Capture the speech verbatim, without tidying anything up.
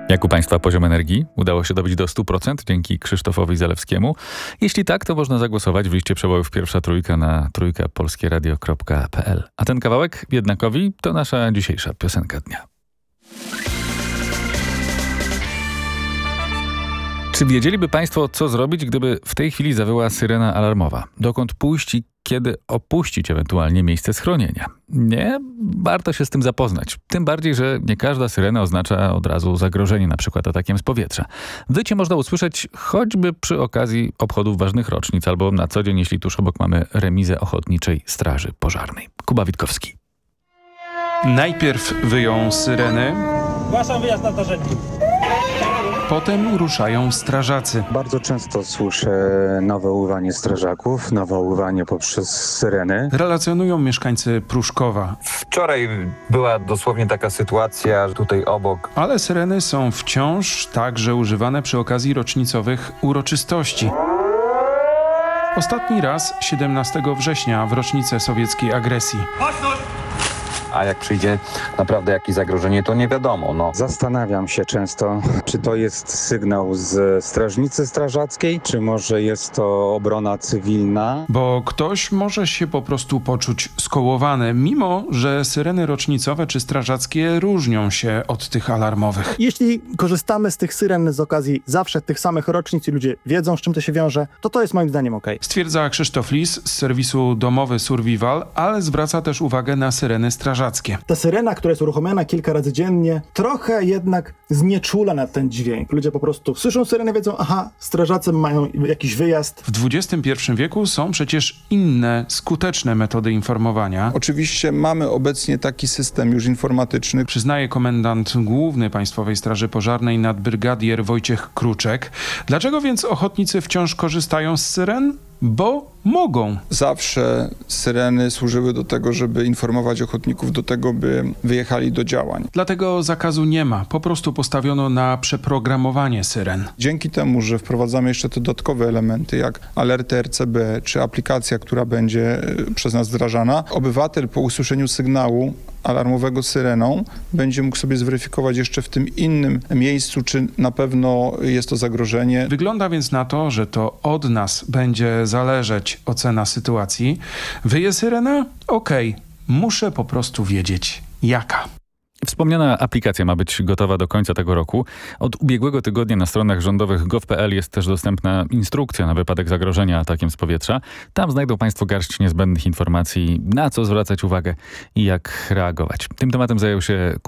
Jak u Państwa poziom energii? Udało się dobić do stu procent dzięki Krzysztofowi Zalewskiemu? Jeśli tak, to można zagłosować w liście przebojów pierwsza trójka na trójka polskieradio kropka p l. A ten kawałek, Jednakowi, to nasza dzisiejsza piosenka dnia. Czy wiedzieliby Państwo, co zrobić, gdyby w tej chwili zawyła syrena alarmowa? Dokąd pójść i kiedy opuścić ewentualnie miejsce schronienia? Nie? Warto się z tym zapoznać. Tym bardziej, że nie każda syrena oznacza od razu zagrożenie, na przykład atakiem z powietrza. Wycie można usłyszeć choćby przy okazji obchodów ważnych rocznic albo na co dzień, jeśli tuż obok mamy remizę Ochotniczej Straży Pożarnej. Kuba Witkowski. Najpierw wyją syreny, Zgłaszam wyjazd na narzędzi. potem ruszają strażacy. Bardzo często słyszę nawoływanie strażaków, nawoływanie poprzez syreny. Relacjonują mieszkańcy Pruszkowa. Wczoraj była dosłownie taka sytuacja tutaj obok. Ale syreny są wciąż także używane przy okazji rocznicowych uroczystości. Ostatni raz siedemnastego września w rocznicę sowieckiej agresji. A jak przyjdzie naprawdę jakieś zagrożenie, to nie wiadomo. No. Zastanawiam się często, czy to jest sygnał z strażnicy strażackiej, czy może jest to obrona cywilna. Bo ktoś może się po prostu poczuć skołowany, mimo że syreny rocznicowe czy strażackie różnią się od tych alarmowych. Jeśli korzystamy z tych syren z okazji zawsze tych samych rocznic i ludzie wiedzą, z czym to się wiąże, to to jest moim zdaniem okej. Stwierdza Krzysztof Lis z serwisu Domowy Survival, ale zwraca też uwagę na syreny strażackie. Ta syrena, która jest uruchomiona kilka razy dziennie, trochę jednak znieczula na ten dźwięk. Ludzie po prostu słyszą syrenę, wiedzą, aha, strażacy mają jakiś wyjazd. W dwudziestym pierwszym wieku są przecież inne, skuteczne metody informowania. Oczywiście mamy obecnie taki system już informatyczny. Przyznaje komendant główny Państwowej Straży Pożarnej nadbrygadier Wojciech Kruczek. Dlaczego więc ochotnicy wciąż korzystają z syren? Bo mogą. Zawsze syreny służyły do tego, żeby informować ochotników do tego, by wyjechali do działań. Dlatego zakazu nie ma. Po prostu postawiono na przeprogramowanie syren. Dzięki temu, że wprowadzamy jeszcze te dodatkowe elementy, jak alerty R C B, czy aplikacja, która będzie y, przez nas wdrażana, obywatel po usłyszeniu sygnału alarmowego syreną będzie mógł sobie zweryfikować jeszcze w tym innym miejscu, czy na pewno jest to zagrożenie. Wygląda więc na to, że to od nas będzie zależeć ocena sytuacji. Wyje syrena? Okej. Muszę po prostu wiedzieć jaka. Wspomniana aplikacja ma być gotowa do końca tego roku. Od ubiegłego tygodnia na stronach rządowych gov kropka p l jest też dostępna instrukcja na wypadek zagrożenia atakiem z powietrza. Tam znajdą Państwo garść niezbędnych informacji, na co zwracać uwagę i jak reagować. Tym tematem zajął się